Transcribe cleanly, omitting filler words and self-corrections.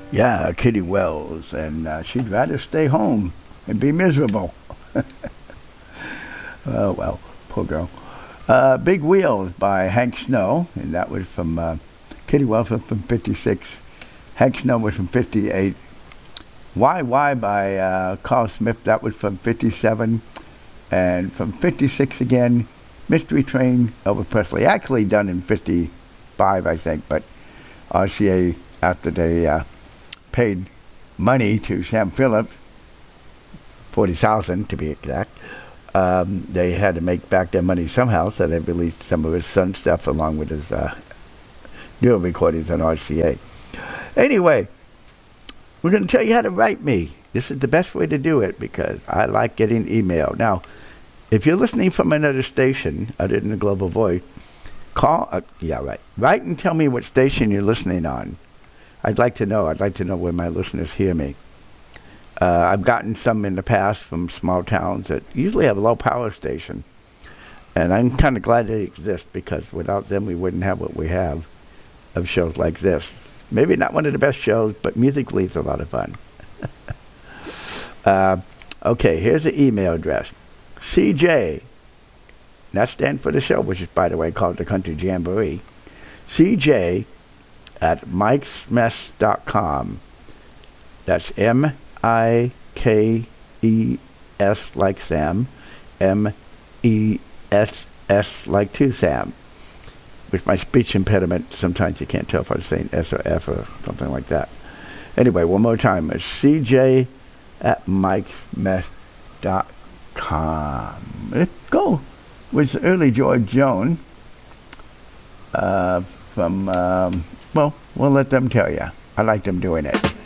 Yeah, Kitty Wells, and she'd rather stay home and be miserable. Oh, well, poor girl. Big Wheels by Hank Snow, and that was from Kitty Wells was from 56. Hank Snow was from 58. Why by Carl Smith, that was from 57. And from 56 again, Mystery Train, Elvis Presley, actually done in 55, I think, but RCA, after they paid money to Sam Phillips, 40,000 to be exact, they had to make back their money somehow, so they released some of his son's stuff along with his newer recordings on RCA. Anyway, we're going to tell you how to write me. This is the best way to do it because I like getting email. Now, if you're listening from another station other than the Global Voice, call, write and tell me what station you're listening on. I'd like to know. I'd like to know where my listeners hear me. I've gotten some in the past from small towns that usually have a low power station. And I'm kind of glad they exist because without them we wouldn't have what we have of shows like this. Maybe not one of the best shows, but musically it's a lot of fun. Okay, here's the email address. CJ, that stands for the show, which is, by the way, called the Country Jamboree. CJ at mikesmess.com. That's M-I-K-E-S like Sam, M-E-S-S like to Sam. With my speech impediment, sometimes you can't tell if I'm saying S or F or something like that. Anyway, one more time. It's CJ at mikesmess.com. Let's go with early George Jones from, well, we'll let them tell you. I like them doing it.